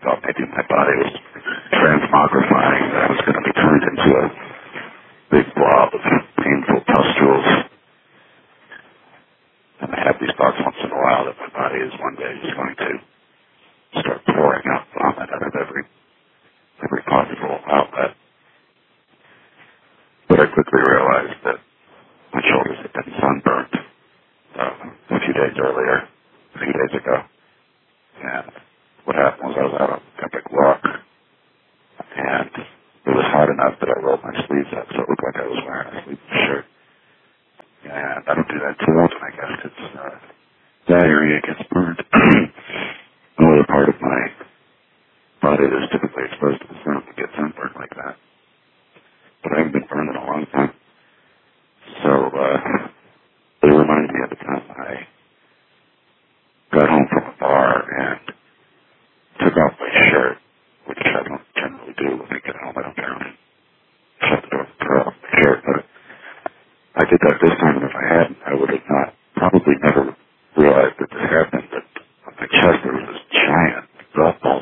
thought maybe my body was transmogrifying, that I was going to be turned into a big blob of painful pustules. And I have these thoughts once in a while that my body is one day just going to start pouring out vomit out of every possible outlet. But I quickly realized that my shoulders had been sunburned a few days ago. And what happened was I was out on a big walk, and it was hot enough that I rolled my sleeves up so it looked like I was wearing a sleeveless shirt. And I don't do that too often, I guess. It's that area gets burned. Another part of my body that's typically exposed to the sun gets sunburned like that. But I haven't been burned in a long time. So it reminded me of the time I got home from a bar and took off my shirt, which I don't generally do when I get home. I don't generally shut the door and throw off my shirt, but I did that this time, and if I hadn't, I would have probably never realized that this happened, but on my chest there was this giant golf ball